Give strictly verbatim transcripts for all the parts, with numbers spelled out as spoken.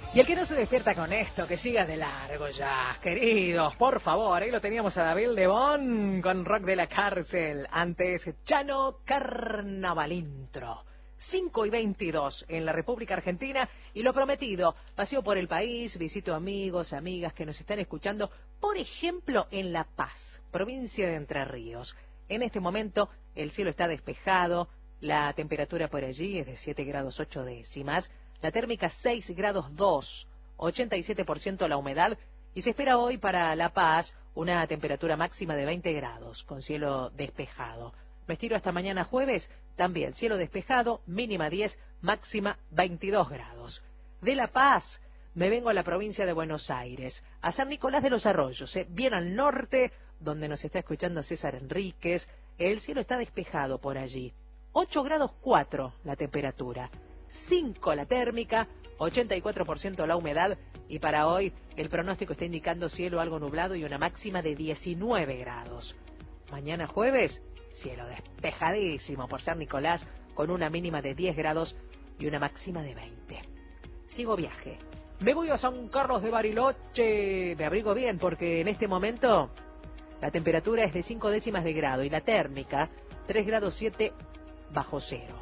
Y el que no se despierta con esto, que siga de largo ya, queridos, por favor. Ahí lo teníamos a David Lebón con Rock de la Cárcel. Antes, Chano Carnavalintro. cinco y veintidós en la República Argentina. Y lo prometido, paseo por el país, visito amigos, amigas que nos están escuchando, por ejemplo, en La Paz, provincia de Entre Ríos. En este momento, el cielo está despejado, la temperatura por allí es de siete grados ocho décimas. La térmica seis grados dos, ochenta y siete por ciento la humedad, y se espera hoy para La Paz una temperatura máxima de veinte grados, con cielo despejado. Me estiro hasta mañana jueves, también cielo despejado, mínima diez, máxima veintidós grados. De La Paz me vengo a la provincia de Buenos Aires, a San Nicolás de los Arroyos, eh, bien al norte, donde nos está escuchando César Enríquez. El cielo está despejado por allí. ocho grados cuatro la temperatura. cinco la térmica, ochenta y cuatro por ciento la humedad, y para hoy el pronóstico está indicando cielo algo nublado y una máxima de diecinueve grados. Mañana jueves, cielo despejadísimo por San Nicolás, con una mínima de diez grados y una máxima de veinte. Sigo viaje. Me voy a San Carlos de Bariloche. Me abrigo bien porque en este momento la temperatura es de cinco décimas de grado y la térmica tres grados siete bajo cero.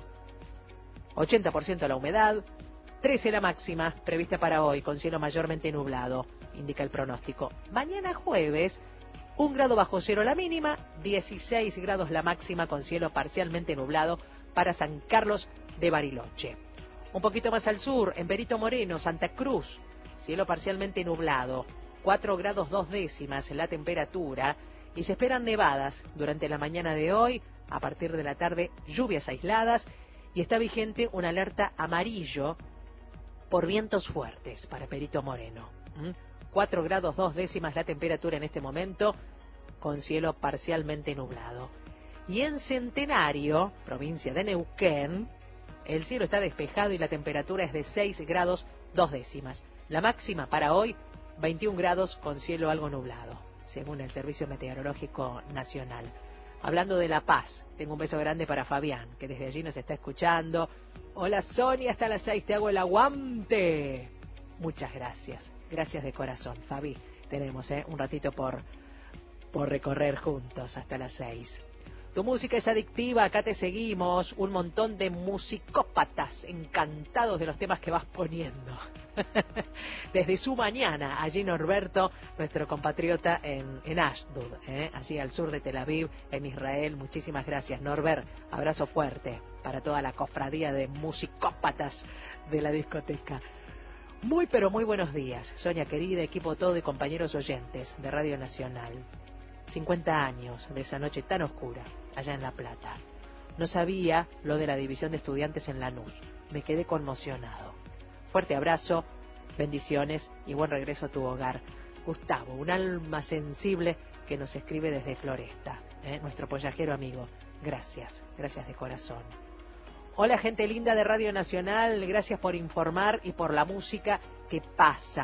ochenta por ciento la humedad, trece la máxima prevista para hoy, con cielo mayormente nublado, indica el pronóstico. Mañana jueves, un grado bajo cero la mínima, dieciséis grados la máxima, con cielo parcialmente nublado para San Carlos de Bariloche. Un poquito más al sur, en Perito Moreno, Santa Cruz, cielo parcialmente nublado, cuatro grados dos décimas la temperatura, y se esperan nevadas durante la mañana de hoy, a partir de la tarde lluvias aisladas, y está vigente una alerta amarillo por vientos fuertes para Perito Moreno. ¿Mm? cuatro grados dos décimas la temperatura en este momento, con cielo parcialmente nublado. Y en Centenario, provincia de Neuquén, el cielo está despejado y la temperatura es de seis grados dos décimas. La máxima para hoy, veintiún grados con cielo algo nublado, según el Servicio Meteorológico Nacional. Hablando de La Paz, tengo un beso grande para Fabián, que desde allí nos está escuchando. Hola Sonia, hasta las seis te hago el aguante. Muchas gracias, gracias de corazón, Fabi. Tenemos eh, un ratito por, por recorrer juntos hasta las seis. Tu música es adictiva, acá te seguimos. Un montón de musicópatas encantados de los temas que vas poniendo. Desde su mañana, allí Norberto, nuestro compatriota en, en Ashdod, ¿eh? allí al sur de Tel Aviv, en Israel. Muchísimas gracias, Norbert. Abrazo fuerte para toda la cofradía de musicópatas de la discoteca. Muy pero muy buenos días, Sonia querida, equipo todo y compañeros oyentes de Radio Nacional. cincuenta años de esa noche tan oscura, allá en La Plata. No sabía lo de la división de estudiantes en Lanús. Me quedé conmocionado. Fuerte abrazo, bendiciones y buen regreso a tu hogar. Gustavo, un alma sensible que nos escribe desde Floresta, ¿eh? nuestro pollajero amigo. Gracias, gracias de corazón. Hola gente linda de Radio Nacional, gracias por informar y por la música que pasa.